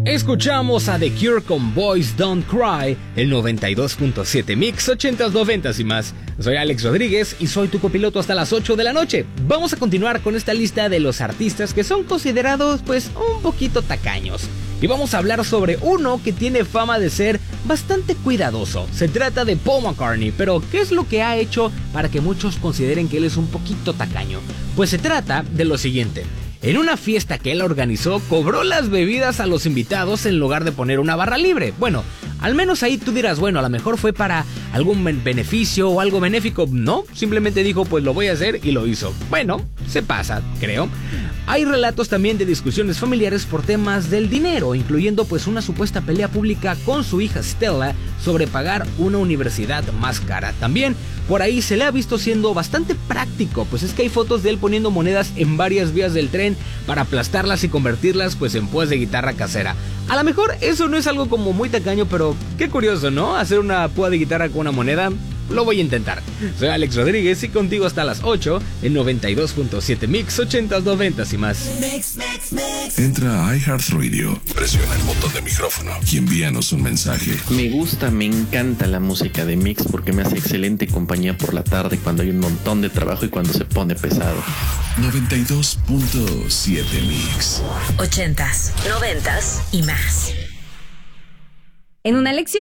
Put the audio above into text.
Escuchamos a The Cure con Boys Don't Cry, el 92.7 Mix 80s, 90s y más. Soy Alex Rodríguez y soy tu copiloto hasta las 8 de la noche. Vamos a continuar con esta lista de los artistas que son considerados pues un poquito tacaños. Y vamos a hablar sobre uno que tiene fama de ser bastante cuidadoso. Se trata de Paul McCartney, pero ¿qué es lo que ha hecho para que muchos consideren que él es un poquito tacaño? Pues se trata de lo siguiente. En una fiesta que él organizó, cobró las bebidas a los invitados en lugar de poner una barra libre. Bueno, al menos ahí tú dirás, bueno, a lo mejor fue para algún beneficio o algo benéfico. No, simplemente dijo, pues lo voy a hacer y lo hizo. Bueno, se pasa, creo. Hay relatos también de discusiones familiares por temas del dinero, incluyendo pues una supuesta pelea pública con su hija Stella sobre pagar una universidad más cara. También por ahí se le ha visto siendo bastante práctico, pues es que hay fotos de él poniendo monedas en varias vías del tren para aplastarlas y convertirlas pues en púas de guitarra casera. A lo mejor eso no es algo como muy tacaño, pero qué curioso, ¿no? Hacer una púa de guitarra con una moneda. Lo voy a intentar. Soy Alex Rodríguez y contigo hasta las 8 en 92.7 Mix 80s, 90s y más. Entra a iHeartRadio, presiona el botón de micrófono y envíanos un mensaje. Me encanta la música de Mix porque me hace excelente compañía por la tarde cuando hay un montón de trabajo y cuando se pone pesado. 92.7 Mix 80s, 90s y más. En una lección